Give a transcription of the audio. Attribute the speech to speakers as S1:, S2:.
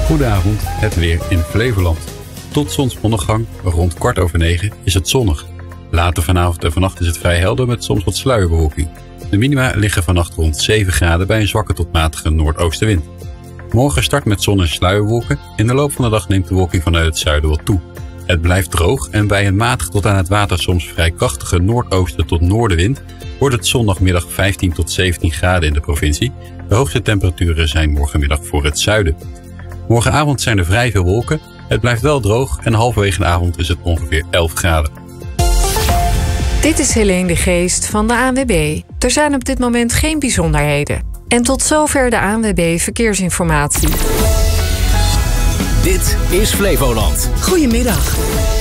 S1: Goedenavond, het weer in Flevoland. Tot zonsondergang, rond 8:15, is het zonnig. Later vanavond en vannacht is het vrij helder met soms wat sluierbewolking. De minima liggen vannacht rond 7 graden bij een zwakke tot matige noordoostenwind. Morgen start met zon en sluierwolken. In de loop van de dag neemt de wolking vanuit het zuiden wat toe. Het blijft droog en bij een matig tot aan het water soms vrij krachtige noordoosten tot noordenwind wordt het zondagmiddag 15 tot 17 graden in de provincie. De hoogste temperaturen zijn morgenmiddag voor het zuiden. Morgenavond zijn er vrij veel wolken. Het blijft wel droog en halverwege de avond is het ongeveer 11 graden.
S2: Dit is Helene de Geest van de ANWB. Er zijn op dit moment geen bijzonderheden. En tot zover de ANWB Verkeersinformatie.
S3: Dit is Flevoland.
S4: Goedemiddag.